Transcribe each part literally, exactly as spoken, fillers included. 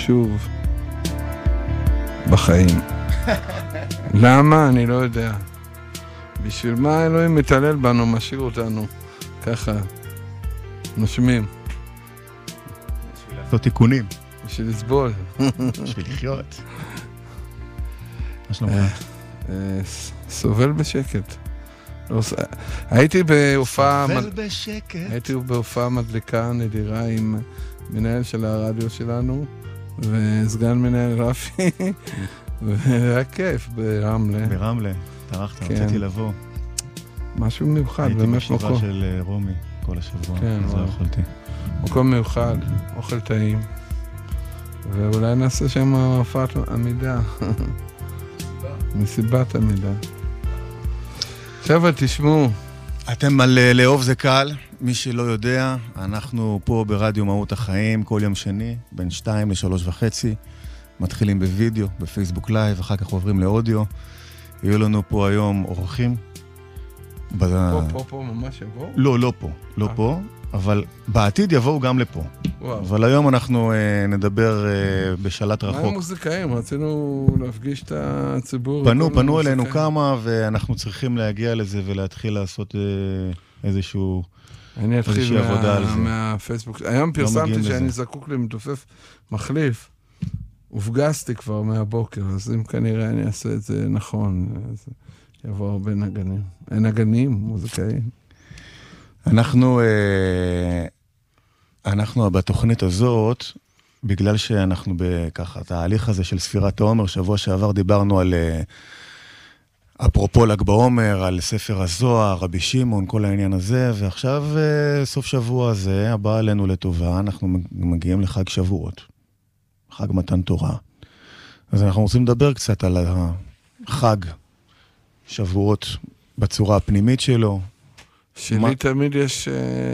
חשוב בחיים. למה? אני לא יודע. בשביל מה אלוהים מתעלל בנו, משאיר אותנו ככה, נושמים. בשביל לעשות תיקונים. בשביל לסבול. בשביל לחיות. מה שלומך? סובל בשקט. הייתי בהופעה... סובל בשקט. הייתי בהופעה מדליקה נדירה עם מנהל של הרדיו שלנו, וסגן מנהל רפי, והיה כיף ברמלה. ברמלה, טרחת, רציתי לבוא. משהו מיוחד, באמת מקום. הייתי בשבעה של רומי כל השבוע, אז לא יכולתי. מקום מיוחד, אוכל טעים, ואולי נעשה שם הופעת עמידה. מסיבת עמידה. חבר'ה, תשמעו. אתם על לאהוב זה קל, מי שלא יודע, אנחנו פה ברדיו מהות החיים, כל יום שני, בין שתיים לשלוש וחצי, מתחילים בווידאו, בפייסבוק לייב, אחר כך עוברים לאודיו. יהיו לנו פה היום אורחים. פה, פה, פה, ממש יבואו? לא, לא פה, לא פה, אבל בעתיד יבואו גם לפה. אבל היום אנחנו נדבר בשלט רחוק. מה עם מוזיקאים? רצינו להפגיש את הציבור. פנו, פנו אלינו כמה, ואנחנו צריכים להגיע לזה ולהתחיל לעשות איזשהו... אני אתחיל מהפייסבוק. היום פרסמתי שאני זקוק למתופף מחליף. הופגסתי כבר מהבוקר, אז אם כנראה אני אעשה את זה נכון, אז יבוא הרבה נגנים. אין נגנים, מוזיקאים. אנחנו, אנחנו בתוכנית הזאת, בגלל שאנחנו בככה, התהליך הזה של ספירת העומר, שבוע שעבר דיברנו על, אפרופו ל"ג בעומר, על ספר הזוהר, רבי שמעון, כל העניין הזה, ועכשיו סוף שבוע הזה, הבא עלינו לטובה, אנחנו מגיעים לחג שבועות, חג מתן תורה. אז אנחנו רוצים לדבר קצת על החג שבועות בצורה הפנימית שלו. שלי מה... תמיד יש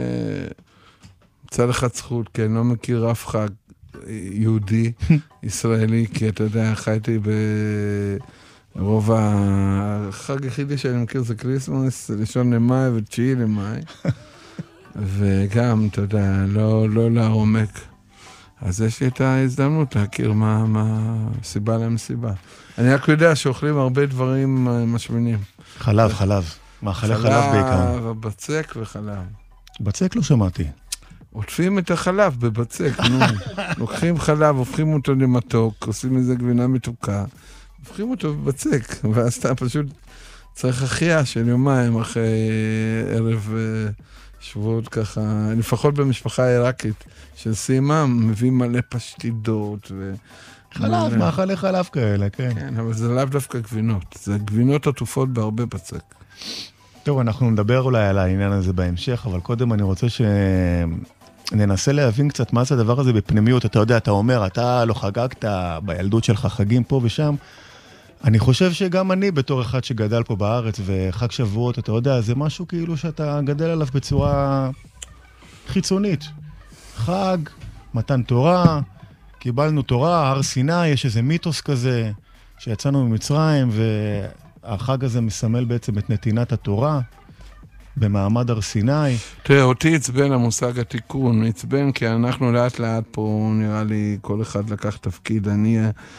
מצד אחד זכות, כי אני לא מכיר אף חג יהודי, ישראלי, כי אתה יודע, חייתי ברוב החג היחידי שאני מכיר זה קריסמס, ראשון למאי ותשיעי למאי, וגם, אתה יודע, לא, לא לעומק. אז יש לי את ההזדמנות להכיר מה, מה סיבה למסיבה. אני רק יודע שאוכלים הרבה דברים משמינים. חלב, חלב. מאכלי חלב בעיקר. חלב, בצק וחלב. בצק לא שמעתי. עוטפים את החלב בבצק, נו. לוקחים חלב, הופכים אותו למתוק, עושים איזה גבינה מתוקה, הופכים אותו בבצק, ואז אתה פשוט צריך אחייה של יומיים אחרי ערב שבועות ככה, לפחות במשפחה עיראקית של סימה, מביאים מלא פשטידות ו... חלב, מאכלי חלב כאלה, כן. כן, אבל זה לאו דווקא גבינות, זה גבינות עטופות בהרבה בצק. טוב, אנחנו נדבר אולי על העניין הזה בהמשך, אבל קודם אני רוצה שננסה להבין קצת מה זה הדבר הזה בפנימיות. אתה יודע, אתה אומר, אתה לא חגגת בילדות שלך חגים פה ושם. אני חושב שגם אני בתור אחד שגדל פה בארץ וחג שבועות, אתה יודע, זה משהו כאילו שאתה גדל עליו בצורה חיצונית. חג, מתן תורה, קיבלנו תורה, הר סיני, יש איזה מיתוס כזה שיצאנו ממצרים, והחג הזה מסמל בעצם את נתינת התורה במעמד הר סיני. תראה, אותי עצבן המושג התיקון, עצבן כי אנחנו לאט לאט פה, נראה לי, כל אחד לקח תפקיד, אני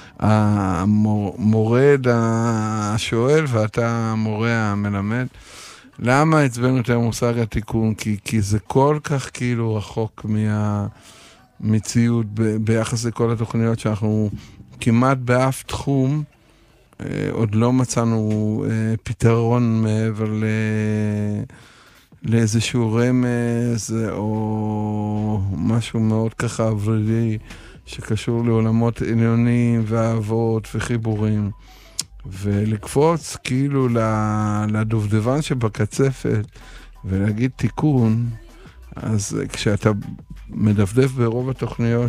המורד השואל ואתה המורה המלמד. למה עצבן אותי המושג התיקון? כי, כי זה כל כך כאילו רחוק מה... מציאות ב- ביחס לכל התוכניות שאנחנו כמעט באף תחום אה, עוד לא מצאנו אה, פתרון מעבר ל... לאיזשהו רמז או משהו מאוד ככה עברדי שקשור לעולמות עליונים ואהבות וחיבורים, ולקפוץ כאילו לדובדבן שבקצפת ולהגיד תיקון. אז כשאתה מדפדף ברוב התוכניות